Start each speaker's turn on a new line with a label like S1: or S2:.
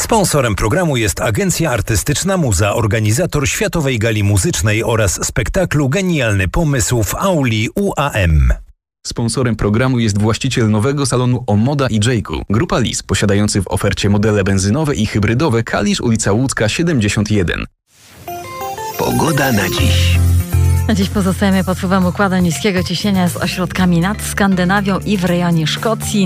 S1: Sponsorem programu jest Agencja Artystyczna Muza, organizator Światowej Gali Muzycznej oraz spektaklu Genialny Pomysł w auli UAM.
S2: Sponsorem programu jest właściciel nowego salonu Omoda i Jayku. Grupa Lis, posiadający w ofercie modele benzynowe i hybrydowe Kalisz, ulica Łódzka 71.
S3: Pogoda na dziś.
S4: Na dziś pozostajemy pod wpływem układu niskiego ciśnienia z ośrodkami nad Skandynawią i w rejonie Szkocji.